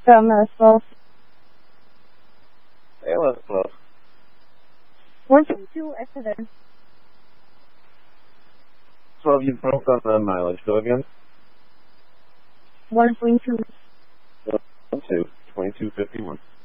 from 12. Yeah, that's close. 1.2 Exeter. 12, you broke on the mileage. Go again. 1.2. 2251.